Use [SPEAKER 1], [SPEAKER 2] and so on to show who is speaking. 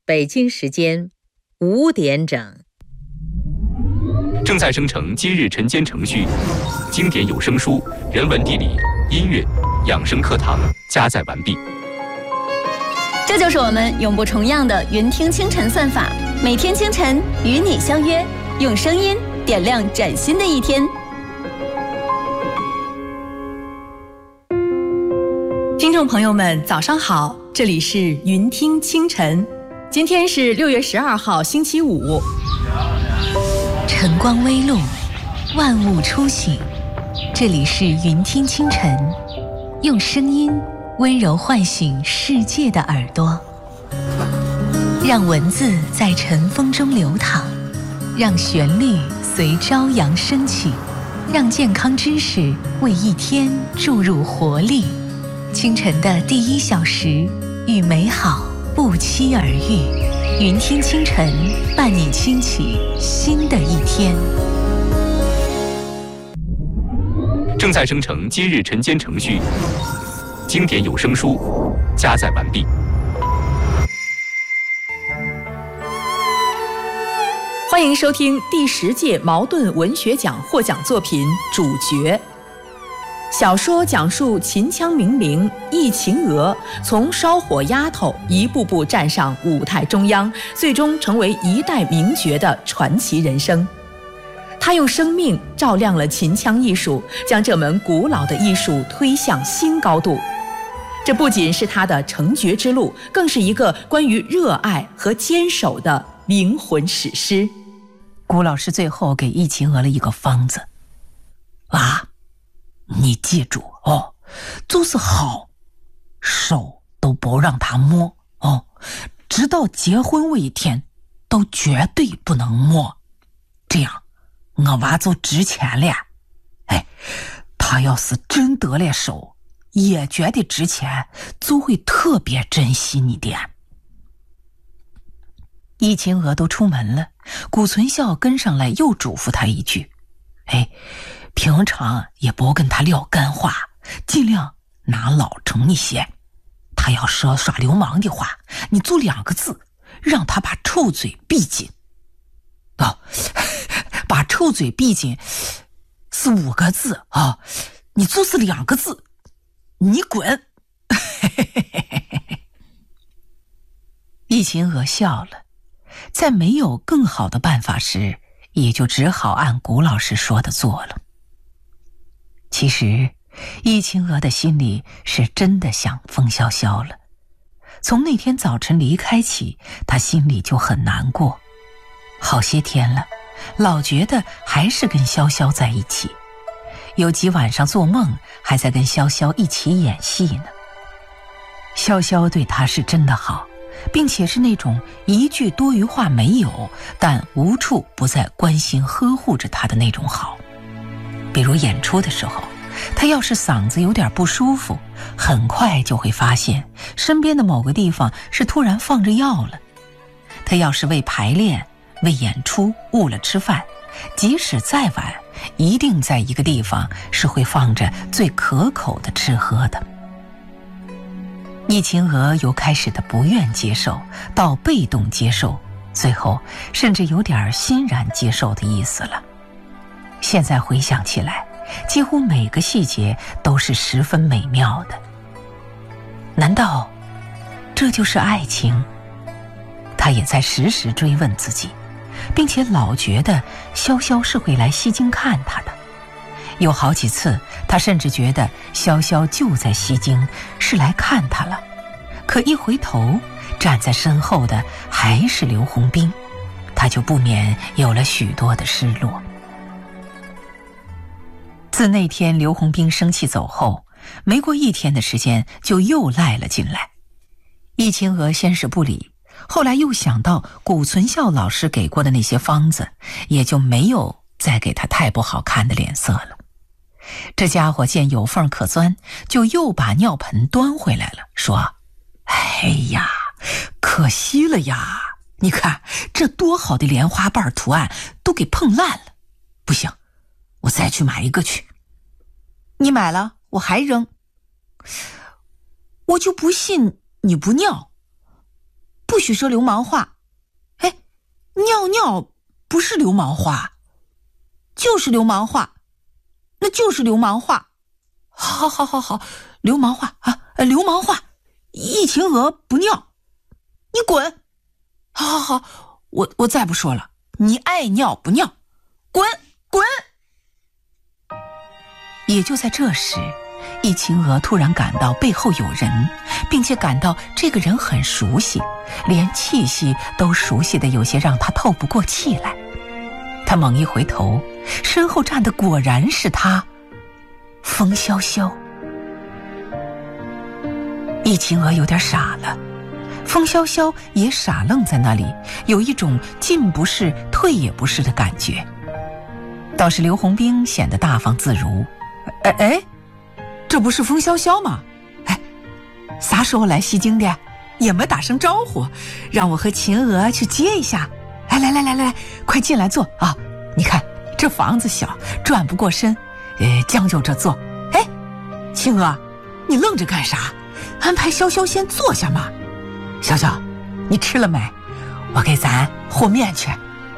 [SPEAKER 1] 北京时间5点整。
[SPEAKER 2] 正在生成今日晨间程序，经典有声书、人文地理、音乐、养生课堂加载完毕。
[SPEAKER 3] 这就是我们永不重样的云听清晨算法，每天清晨与你相约，用声音点亮崭新的一天。
[SPEAKER 4] 听众朋友们，早上好，这里是云听清晨，今天是6月12号，星期五。
[SPEAKER 5] 晨光微露，万物初醒，这里是云听清晨，用声音温柔唤醒世界的耳朵，让文字在晨风中流淌，让旋律随朝阳升起，让健康知识为一天注入活力。清晨的第1小时，与美好不期而遇。云听清晨，伴你轻启新的一天。
[SPEAKER 2] 正在生成今日晨间程序，经典有声书加载完毕。
[SPEAKER 4] 欢迎收听第10届茅盾文学奖获奖作品《主角》。小说讲述秦腔名伶易秦娥从烧火丫头一步步站上舞台中央，最终成为一代名角的传奇人生。她用生命照亮了秦腔艺术，将这门古老的艺术推向新高度。这不仅是她的成角之路，更是一个关于热爱和坚守的灵魂史诗。
[SPEAKER 6] 谷老师最后给易秦娥了一个方子啊，你记住哦，就是好手都不让他摸哦，直到结婚那一天都绝对不能摸，这样我娃就值钱了。哎，他要是真得了手，也觉得值钱，就会特别珍惜你的。
[SPEAKER 5] 易秦娥都出门了，谷存孝跟上来又嘱咐他一句：
[SPEAKER 6] 哎，平常也不跟他撂干话，尽量拿老成一些。他要说耍流氓的话，你就2个字，让他把臭嘴闭紧。哦，把臭嘴闭紧是5个字啊，你就是2个字，你滚。
[SPEAKER 5] 易秦娥笑了，在没有更好的办法时，也就只好按谷老师说的做了。其实易秦娥的心里是真的想风潇潇了，从那天早晨离开起，她心里就很难过。好些天了，老觉得还是跟潇潇在一起，有几晚上做梦还在跟潇潇一起演戏呢。潇潇对她是真的好，并且是那种一句多余话没有，但无处不在关心呵护着她的那种好。比如演出的时候，他要是嗓子有点不舒服，很快就会发现身边的某个地方是突然放着药了。他要是为排练、为演出误了吃饭，即使再晚，一定在一个地方是会放着最可口的吃喝的。易秦娥由开始的不愿接受到被动接受，最后甚至有点欣然接受的意思了。现在回想起来，几乎每个细节都是十分美妙的。难道这就是爱情？他也在时时追问自己，并且老觉得潇潇是会来西京看他的。有好几次他甚至觉得潇潇就在西京，是来看他了。可一回头，站在身后的还是刘洪斌，他就不免有了许多的失落。自那天刘洪斌生气走后，没过1天的时间就又赖了进来。易秦娥先是不理，后来又想到谷存孝老师给过的那些方子，也就没有再给他太不好看的脸色了。这家伙见有缝可钻，就又把尿盆端回来了，说：哎呀，可惜了呀，你看这多好的莲花瓣图案都给碰烂了。不行，我再去买一个去。你买了我还扔，我就不信你不尿。不
[SPEAKER 6] 不许说流氓话。哎，尿尿不是流氓话，就是流氓话，那就是流氓话。好，流氓话啊，流氓话。易晴娥不尿，你滚！好，我再不说了，你爱尿不尿，滚！也就在这时，易晴娥突然感到背后有人，并且感到这个人很熟悉，连气息都熟悉的有些让她透不过气来。她猛一回头，身后站的果然是他，风萧萧。易晴娥有点傻了，风萧萧也傻愣在那里，有一种进不是退也不是的感觉。倒是刘洪兵显得大方自如。哎，这不是风萧萧吗？哎，啥时候来西京的？也没打声招呼，让我和晴娥去接一下。哎，来，快进来坐啊！你看这房子小，转不过身，将就着坐。哎，晴娥，你愣着干啥？安排潇潇先坐下嘛。潇潇，你吃了没？我给咱和面去。